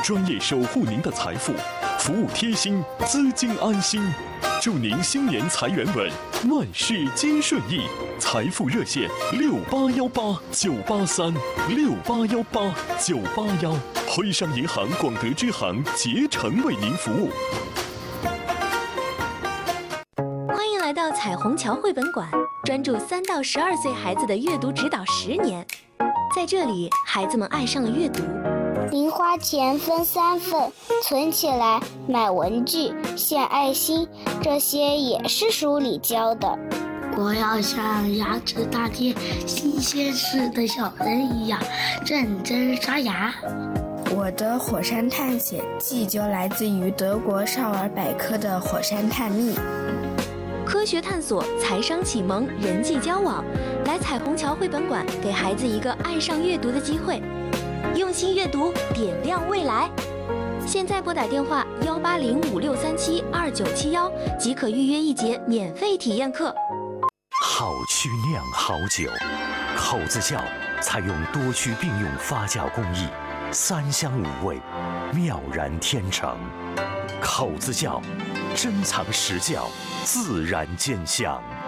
专业守护您的财富，服务贴心，资金安心。祝您新年财源稳，万事皆顺意。财富热线6818-983，6818-981。徽商银行广德支行竭诚为您服务。 欢迎来到彩虹桥绘本馆，专注3到12岁孩子的阅读指导10年。在这里，孩子们爱上了阅读。 零花钱分3份，存起来买文具、献爱心，这些也是书里教的。 我要像牙齿大贴新鲜事的小人一样认真刷牙。 我的火山探险记就来自于德国少儿百科的火山探秘。 科学探索、财商启蒙、人际交往，来彩虹桥绘本馆，给孩子一个爱上阅读的机会。用心阅读，点亮未来。现在拨打电话18056372971，即可预约1节免费体验课。 好曲酿好酒，口子窖采用多区并用发酵工艺，3香5味，妙然天成。口子窖珍藏实窖，自然见香。